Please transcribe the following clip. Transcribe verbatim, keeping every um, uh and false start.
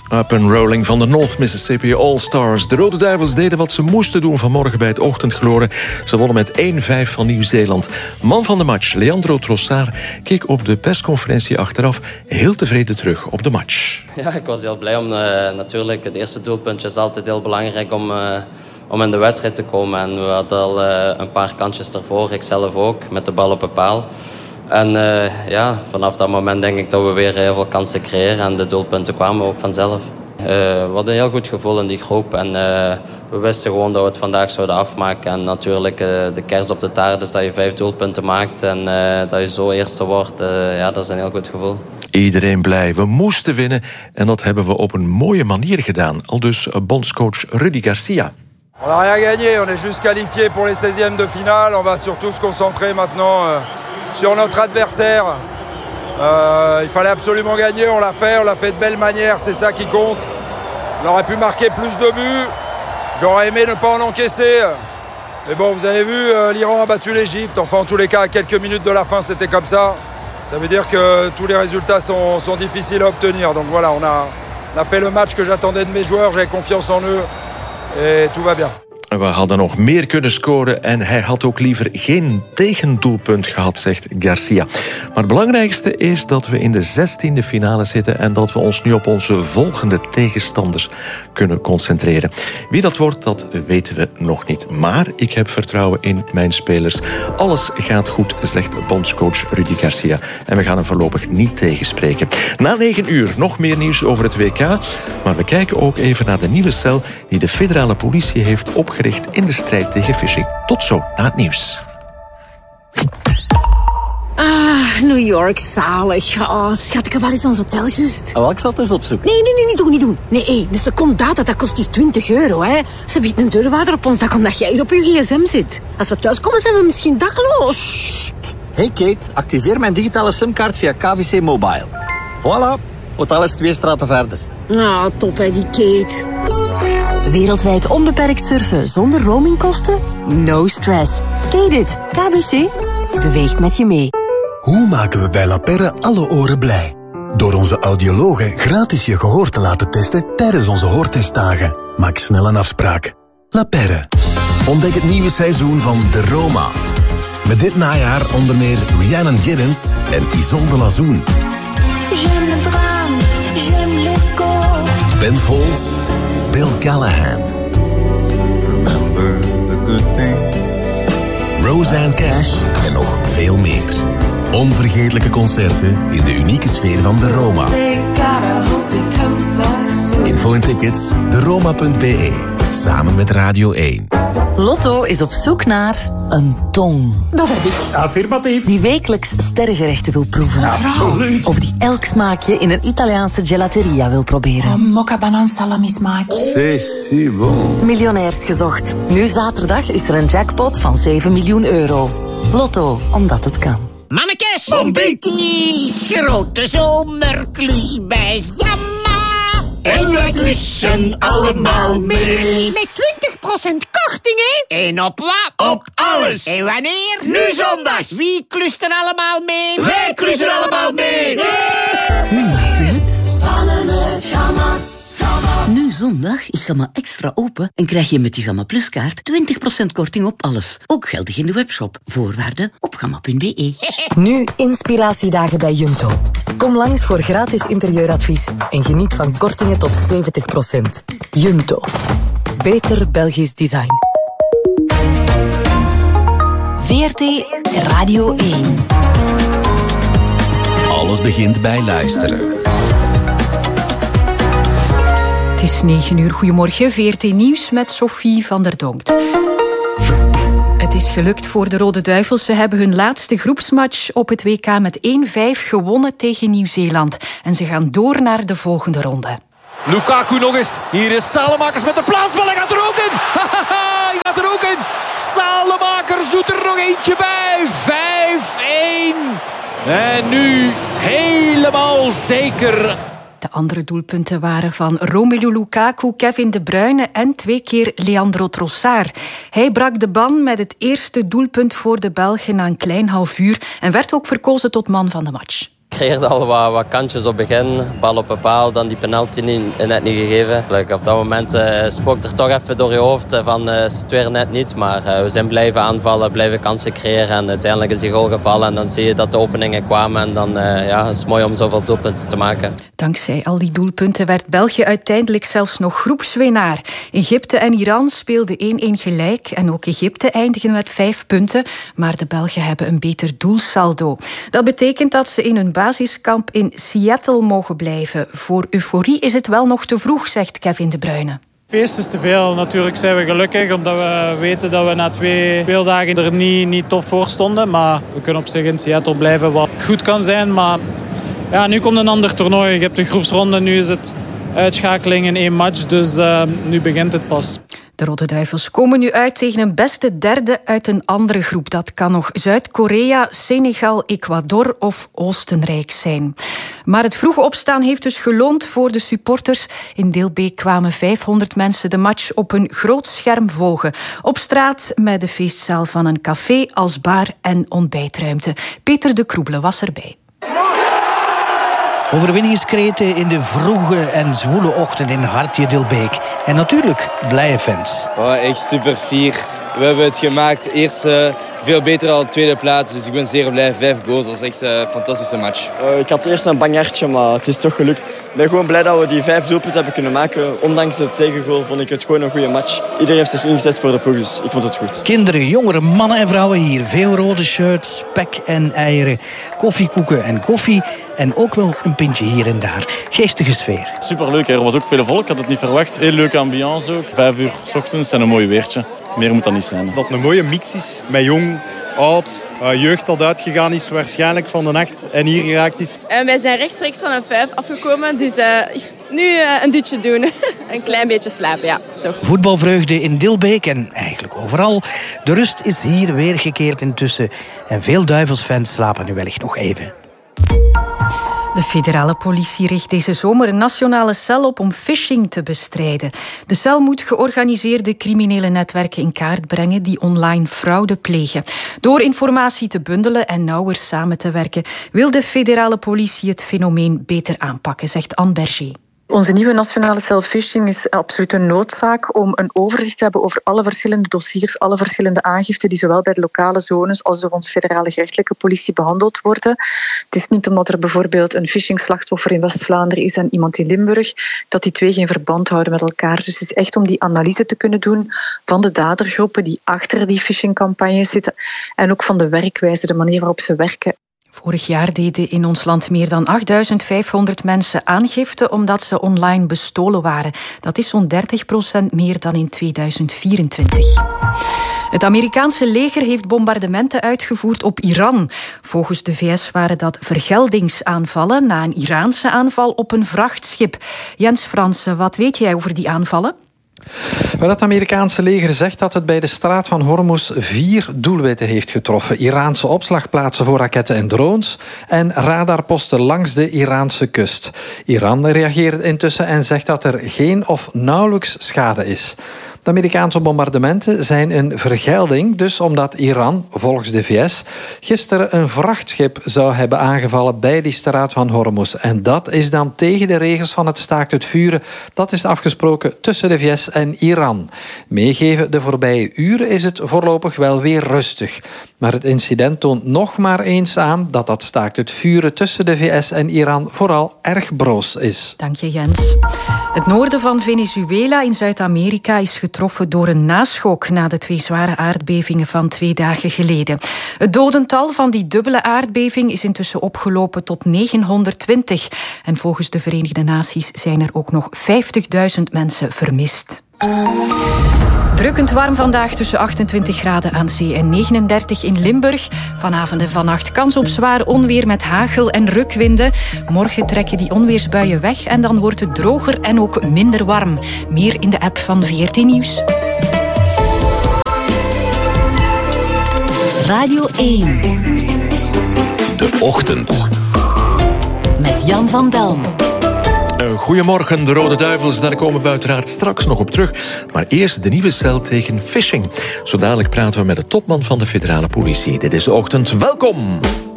Up and rolling van de North Mississippi All-Stars. De Rode Duivels deden wat ze moesten doen vanmorgen bij het ochtendgloren. Ze wonnen met één vijf van Nieuw-Zeeland. Man van de match, Leandro Trossard, keek op de persconferentie achteraf heel tevreden terug op de match. Ja, ik was heel blij om uh, natuurlijk. Het eerste doelpuntje is altijd heel belangrijk om, uh, om in de wedstrijd te komen. En we hadden al uh, een paar kantjes ervoor, ik zelf ook, met de bal op de paal. En uh, ja, vanaf dat moment denk ik dat we weer heel veel kansen creëren. En de doelpunten kwamen ook vanzelf. Uh, we hadden een heel goed gevoel in die groep. En uh, we wisten gewoon dat we het vandaag zouden afmaken. En natuurlijk uh, de kerst op de taart is dat je vijf doelpunten maakt. En uh, dat je zo eerste wordt. Uh, ja, dat is een heel goed gevoel. Iedereen blij. We moesten winnen. En dat hebben we op een mooie manier gedaan. Aldus bondscoach Rudy Garcia. On n'a rien gagné. On est juste qualifié pour les seizièmes de finale. On va surtout se concentrer maintenant euh, sur notre adversaire. Euh, il fallait absolument gagner. On l'a fait. On l'a fait de belle manière. C'est ça qui compte. On aurait pu marquer plus de buts. J'aurais aimé ne pas en encaisser. Mais bon, vous avez vu, euh, l'Iran a battu l'Égypte. Enfin, en tous les cas, à quelques minutes de la fin, c'était comme ça. Ça veut dire que tous les résultats sont, sont difficiles à obtenir. Donc voilà, on a, on a fait le match que j'attendais de mes joueurs. J'avais confiance en eux. Et tout va bien. We hadden nog meer kunnen scoren en hij had ook liever geen tegendoelpunt gehad, zegt Garcia. Maar het belangrijkste is dat we in de zestiende finale zitten en dat we ons nu op onze volgende tegenstanders kunnen concentreren. Wie dat wordt, dat weten we nog niet. Maar ik heb vertrouwen in mijn spelers. Alles gaat goed, zegt bondscoach Rudy Garcia. En we gaan hem voorlopig niet tegenspreken. Na negen uur nog meer nieuws over het W K. Maar we kijken ook even naar de nieuwe cel die de federale politie heeft opgericht in de strijd tegen phishing. Tot zo, na het nieuws. Ah, New York, zalig. Oh, schat, ik heb wel eens ons hotel juist. Oh, wel, ik zal het eens opzoeken. Nee, nee, nee, niet doen, niet doen. Nee, hey, een seconde data, dat kost hier twintig euro, hè. Ze biedt een deurwaarder op ons dak omdat jij hier op je gsm zit. Als we thuiskomen, zijn we misschien dakloos. Hey Kate, activeer mijn digitale simkaart via K V C Mobile. Voilà, hotel is twee straten verder. Nou, top, hè, die Kate. Wereldwijd onbeperkt surfen zonder roamingkosten? No stress. Kate it. K B C beweegt met je mee. Hoe maken we bij La Perre alle oren blij? Door onze audiologen gratis je gehoor te laten testen tijdens onze hoortestdagen. Maak snel een afspraak. La Perre. Ontdek het nieuwe seizoen van De Roma. Met dit najaar onder meer Rhiannon Giddens en Isolde Lazoen. J'aime le drame, j'aime l'écho. Ben Folds, Bill Callahan. Remember the good things. Roseanne Cash en nog veel meer. Onvergetelijke concerten in de unieke sfeer van De Roma. Info en tickets, de roma punt b e. Samen met Radio één. Lotto is op zoek naar een tong. Dat heb ik. Affirmatief. Die wekelijks sterrengerechten wil proeven. Absoluut. Of die elk smaakje in een Italiaanse gelateria wil proberen. Oh, mocca banaan salami smaak. C'est si bon. Miljonairs gezocht. Nu zaterdag is er een jackpot van zeven miljoen euro. Lotto, omdat het kan. Mannekes! Bombieties! Grote zomerklus bij Jamma! En wij klussen allemaal mee! Met twintig procent korting, hè? En op wat? Op alles! En wanneer? Nu zondag! Wie klust er allemaal mee? Wij klussen allemaal mee! Yeah! Hoe maakt u het? Samen met Gamma. Nu zondag is Gamma extra open en krijg je met je Gamma Plus kaart twintig procent korting op alles. Ook geldig in de webshop. Voorwaarden op gamma punt b e. Nu inspiratiedagen bij Junto. Kom langs voor gratis interieuradvies en geniet van kortingen tot zeventig procent. Junto. Beter Belgisch design. V R T Radio één. Alles begint bij luisteren. Het is negen uur. Goedemorgen, V R T Nieuws met Sophie van der Donkt. Het is gelukt voor de Rode Duivels. Ze hebben hun laatste groepsmatch op het W K met één vijf gewonnen tegen Nieuw-Zeeland. En ze gaan door naar de volgende ronde. Lukaku nog eens. Hier is Salemakers met de plaatsbal. Hij gaat er ook in. Hij gaat er ook in. Salemakers doet er nog eentje bij. vijf één. En nu helemaal zeker. De andere doelpunten waren van Romelu Lukaku, Kevin De Bruyne en twee keer Leandro Trossard. Hij brak de ban met het eerste doelpunt voor de Belgen na een klein half uur en werd ook verkozen tot man van de match. Ik creëerde al wat, wat kantjes op begin. Bal op een paal, dan die penalty niet, net niet gegeven. Like, op dat moment uh, spookt er toch even door je hoofd uh, van uh, is het weer net niet. Maar uh, we zijn blijven aanvallen, blijven kansen creëren. En uiteindelijk is die goal gevallen. En dan zie je dat de openingen kwamen. En dan uh, ja, is het mooi om zoveel doelpunten te maken. Dankzij al die doelpunten werd België uiteindelijk zelfs nog groepswinnaar. Egypte en Iran speelden één-één gelijk. En ook Egypte eindigen met vijf punten. Maar de Belgen hebben een beter doelsaldo. Dat betekent dat ze in hun basiskamp in Seattle mogen blijven. Voor euforie is het wel nog te vroeg, zegt Kevin De Bruyne. Feest is te veel. Natuurlijk zijn we gelukkig omdat we weten dat we na twee speeldagen er niet, niet top voor stonden. Maar we kunnen op zich in Seattle blijven, wat goed kan zijn. Maar ja, nu komt een ander toernooi. Je hebt een groepsronde, nu is het uitschakeling in één match. Dus uh, nu begint het pas. De Rode Duivels komen nu uit tegen een beste derde uit een andere groep. Dat kan nog Zuid-Korea, Senegal, Ecuador of Oostenrijk zijn. Maar het vroege opstaan heeft dus geloond voor de supporters. In deel B kwamen vijfhonderd mensen de match op een groot scherm volgen. Op straat met de feestzaal van een café als bar en ontbijtruimte. Peter de Kroebele was erbij. Overwinningskreten in de vroege en zwoele ochtend in Hartje Dilbeek. En natuurlijk blije fans. Oh, echt super fier. We hebben het gemaakt. Eerst uh, veel beter dan de tweede plaats. Dus ik ben zeer blij. Vijf goals, dat was echt een fantastische match. Uh, ik had eerst een bang hartje, maar het is toch gelukt. Ik ben gewoon blij dat we die vijf doelpunten hebben kunnen maken. Ondanks de tegengoal vond ik het gewoon een goede match. Iedereen heeft zich ingezet voor de ploeg, dus ik vond het goed. Kinderen, jongeren, mannen en vrouwen hier. Veel rode shirts, spek en eieren, koffiekoeken en koffie. En ook wel een pintje hier en daar. Geestige sfeer. Superleuk, er was ook veel volk. Ik had het niet verwacht. Heel leuke ambiance ook. Vijf uur 's ochtends en een mooi weertje. Meer moet dat niet zijn. Dat het een mooie mix is met jong, oud, uh, jeugd dat uitgegaan is waarschijnlijk van de nacht en hier geraakt is. En wij zijn rechtstreeks van een vijf afgekomen, dus uh, nu uh, een dutje doen. Een klein beetje slapen, ja, toch. Voetbalvreugde in Dilbeek en eigenlijk overal. De rust is hier weergekeerd intussen. En veel Duivelsfans slapen nu wellicht nog even. De federale politie richt deze zomer een nationale cel op om phishing te bestrijden. De cel moet georganiseerde criminele netwerken in kaart brengen die online fraude plegen. Door informatie te bundelen en nauwer samen te werken, wil de federale politie het fenomeen beter aanpakken, zegt Anne Berger. Onze nieuwe nationale cel phishing is absoluut een noodzaak om een overzicht te hebben over alle verschillende dossiers, alle verschillende aangiften die zowel bij de lokale zones als door onze federale gerechtelijke politie behandeld worden. Het is niet omdat er bijvoorbeeld een phishing-slachtoffer in West-Vlaanderen is en iemand in Limburg, dat die twee geen verband houden met elkaar. Dus het is echt om die analyse te kunnen doen van de dadergroepen die achter die phishing-campagnes zitten en ook van de werkwijze, de manier waarop ze werken. Vorig jaar deden in ons land meer dan achtduizend vijfhonderd mensen aangifte omdat ze online bestolen waren. Dat is zo'n dertig procent meer dan in tweeduizend vierentwintig. Het Amerikaanse leger heeft bombardementen uitgevoerd op Iran. Volgens de V S waren dat vergeldingsaanvallen na een Iraanse aanval op een vrachtschip. Jens Fransen, wat weet jij over die aanvallen? Wel, het Amerikaanse leger zegt dat het bij de straat van Hormuz vier doelwitten heeft getroffen. Iraanse opslagplaatsen voor raketten en drones en radarposten langs de Iraanse kust. Iran reageert intussen en zegt dat er geen of nauwelijks schade is. De Amerikaanse bombardementen zijn een vergelding, dus omdat Iran, volgens de V S, gisteren een vrachtschip zou hebben aangevallen bij die straat van Hormuz. En dat is dan tegen de regels van het staakt het vuren. Dat is afgesproken tussen de V S en Iran. Meegeven de voorbije uren is het voorlopig wel weer rustig. Maar het incident toont nog maar eens aan dat dat staakt het vuren tussen de V S en Iran vooral erg broos is. Dank je, Jens. Het noorden van Venezuela in Zuid-Amerika is getroffen door een naschok na de twee zware aardbevingen van twee dagen geleden. Het dodental van die dubbele aardbeving is intussen opgelopen tot negenhonderdtwintig. En volgens de Verenigde Naties zijn er ook nog vijftigduizend mensen vermist. Drukkend warm vandaag tussen achtentwintig graden aan zee en negenendertig in Limburg. Vanavond en vannacht kans op zwaar onweer met hagel en rukwinden. Morgen trekken die onweersbuien weg en dan wordt het droger en ook minder warm. Meer in de app van V R T Nieuws. Radio één. De Ochtend. Met Jan van Delm. Goedemorgen, de Rode Duivels. Daar komen we uiteraard straks nog op terug. Maar eerst de nieuwe cel tegen phishing. Zo dadelijk praten we met de topman van de federale politie. Dit is De Ochtend. Welkom!